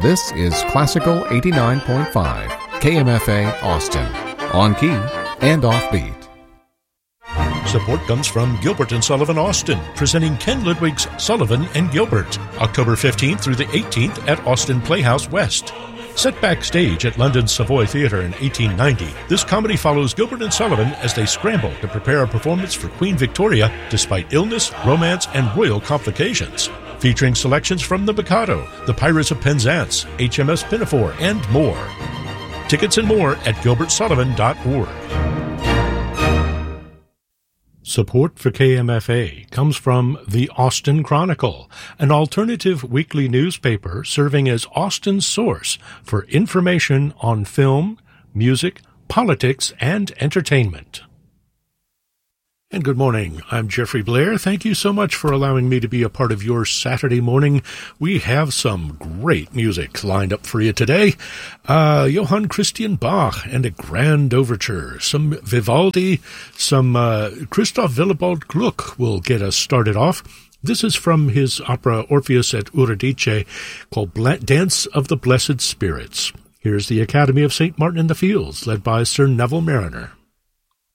This is Classical 89.5, KMFA Austin, on key and offbeat. Support comes from Gilbert & Sullivan Austin, presenting Ken Ludwig's Sullivan and Gilbert, October 15th through the 18th at Austin Playhouse West. Set backstage at London's Savoy Theatre in 1890, this comedy follows Gilbert & Sullivan as they scramble to prepare a performance for Queen Victoria despite illness, romance, and royal complications. Featuring selections from The Mikado, The Pirates of Penzance, HMS Pinafore, and more. Tickets and more at gilbertsullivan.org. Support for KMFA comes from the Austin Chronicle, an alternative weekly newspaper serving as Austin's source for information on film, music, politics, and entertainment. And good morning. I'm Jeffrey Blair. Thank you so much for allowing me to be a part of your Saturday morning. We have some great music lined up for you today. Johann Christian Bach and a grand overture. Some Vivaldi, some Christoph Willibald Gluck will get us started off. This is from his opera Orpheus et Eurydice called Dance of the Blessed Spirits. Here's the Academy of St. Martin in the Fields, led by Sir Neville Mariner.